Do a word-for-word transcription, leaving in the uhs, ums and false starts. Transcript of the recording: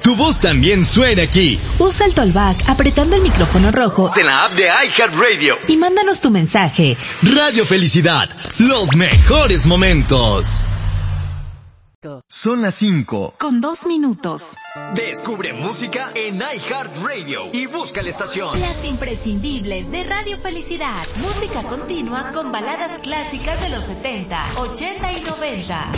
tu voz también suena aquí. Usa el Tollback apretando el micrófono rojo en la app de iHeartRadio y mándanos tu mensaje. Radio Felicidad, los mejores momentos. Son las cinco. Con dos minutos. Descubre música en iHeartRadio y busca la estación. Las imprescindibles de Radio Felicidad. Música continua con baladas clásicas de los setenta, ochenta y noventa.